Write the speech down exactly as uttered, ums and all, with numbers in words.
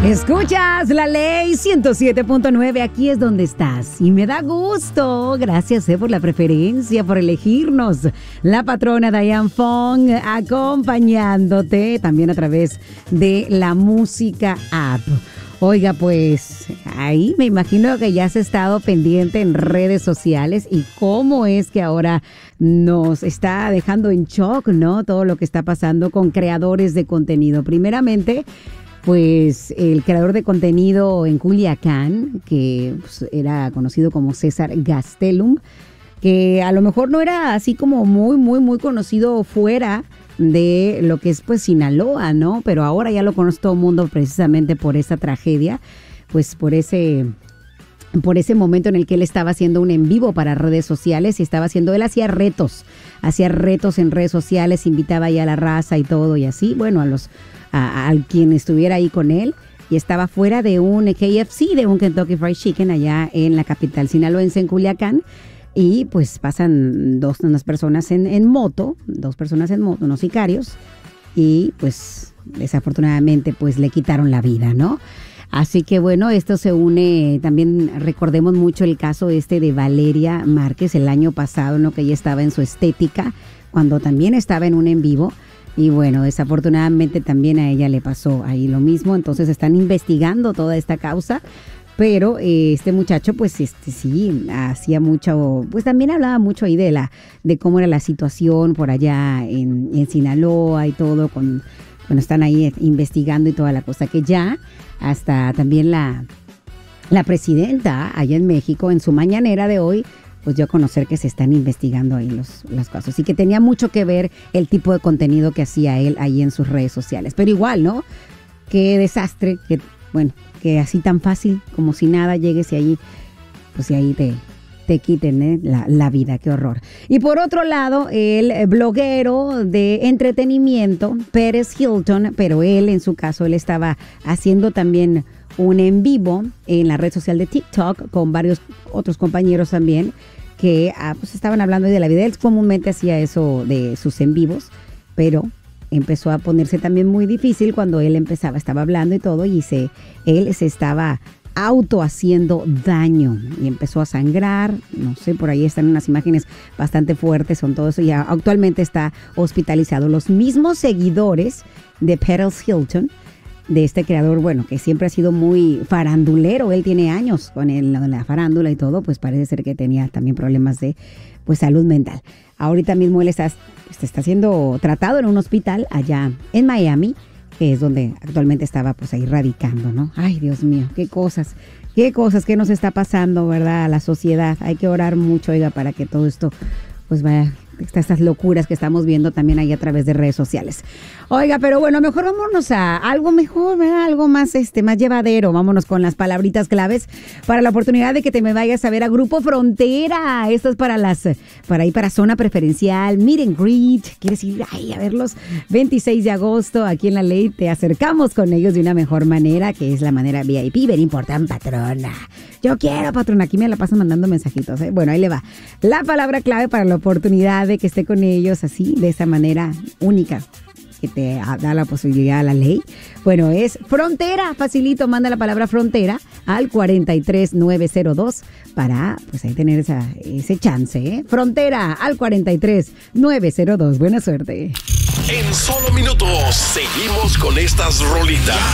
Escuchas la ley ciento siete punto nueve, aquí es donde estás. Y me da gusto, gracias eh, por la preferencia, por elegirnos. La patrona Diane Fong acompañándote también a través de la música app. Oiga, pues ahí me imagino que ya has estado pendiente en redes sociales y cómo es que ahora nos está dejando en shock, ¿no? Todo lo que está pasando con creadores de contenido. Primeramente, pues el creador de contenido en Culiacán, que pues, era conocido como César Gastelum, que a lo mejor no era así como muy, muy, muy conocido fuera de lo que es pues Sinaloa, ¿no? Pero ahora ya lo conoce todo el mundo precisamente por esa tragedia, pues por ese... por ese momento en el que él estaba haciendo un en vivo para redes sociales y estaba haciendo, él hacía retos, hacía retos en redes sociales, invitaba ya a la raza y todo y así, bueno, a los, a, a quien estuviera ahí con él, y estaba fuera de un K F C, de un Kentucky Fried Chicken allá en la capital sinaloense, en Culiacán, y pues pasan dos unas personas en, en moto, dos personas en moto, unos sicarios, y pues desafortunadamente pues le quitaron la vida, ¿no? Así que bueno, esto se une, también recordemos mucho el caso este de Valeria Márquez el año pasado, ¿no? Que ella estaba en su estética, cuando también estaba en un en vivo. Y bueno, desafortunadamente también a ella le pasó ahí lo mismo. Entonces están investigando toda esta causa. Pero eh, este muchacho, pues este sí, hacía mucho, pues también hablaba mucho ahí de la, de cómo era la situación por allá en, en Sinaloa y todo, con, bueno, están ahí investigando y toda la cosa, que ya hasta también la, la presidenta allá en México, en su mañanera de hoy, pues dio a conocer que se están investigando ahí los, los casos. Y que tenía mucho que ver el tipo de contenido que hacía él ahí en sus redes sociales. Pero igual, ¿no? Qué desastre, que bueno, que así tan fácil, como si nada, llegues y ahí, pues y ahí te... te quiten ¿eh? la, la vida, qué horror. Y por otro lado, el bloguero de entretenimiento, Pérez Hilton, pero él en su caso, él estaba haciendo también un en vivo en la red social de TikTok con varios otros compañeros también que ah, pues estaban hablando de la vida. Él comúnmente hacía eso de sus en vivos, pero empezó a ponerse también muy difícil cuando él empezaba, estaba hablando y todo, y se, él se estaba auto haciendo daño y empezó a sangrar, no sé, por ahí están unas imágenes bastante fuertes, son todo eso, y actualmente está hospitalizado. Los mismos seguidores de Pérez Hilton, de este creador, bueno, que siempre ha sido muy farandulero, él tiene años con el, la farándula y todo, pues parece ser que tenía también problemas de pues salud mental. Ahorita mismo él está, está siendo tratado en un hospital allá en Miami, que es donde actualmente estaba pues ahí radicando, ¿no? Ay, Dios mío, qué cosas, qué cosas que nos está pasando, ¿verdad? A la sociedad. Hay que orar mucho, oiga, para que todo esto pues vaya, estas locuras que estamos viendo también ahí a través de redes sociales. Oiga, pero bueno, mejor vámonos a algo mejor, ¿verdad? Algo más, este, más llevadero. Vámonos con las palabritas claves para la oportunidad de que te me vayas a ver a Grupo Frontera. Esto es para las, para ir para zona preferencial, meet and greet. ¿Quieres ir ahí a verlos? veintiséis de agosto, aquí en La Ley, te acercamos con ellos de una mejor manera, que es la manera V I P. Ven, importan, patrona. Yo quiero, patrona. Aquí me la pasan mandando mensajitos, ¿eh? Bueno, ahí le va. La palabra clave para la oportunidad de que esté con ellos así, de esa manera única que te da la posibilidad a La Ley. Bueno, es frontera, facilito, manda la palabra frontera al cuarenta y tres nueve cero dos para pues ahí tener esa, ese chance, ¿eh? Frontera al cuarenta y tres nueve cero dos. Buena suerte. En solo minutos seguimos con estas rolitas.